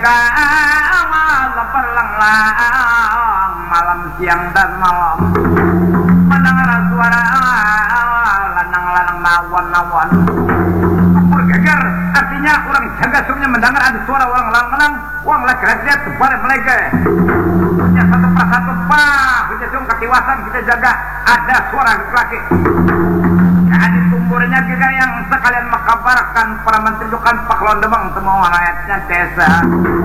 perlang malam siang dan malam mendengar suara lanang-lanang nawan-nawan bergegar, artinya orang jaga sumnya mendengar ada suara orang lanang orang laki-laki terbalik mereka punya satu persatu kita sum ketiwasan kita jaga ada suara laki-laki ada tumburnya juga yang sekalian mengkabarkan para menunjukkan paklon demang semua rakyatnya desa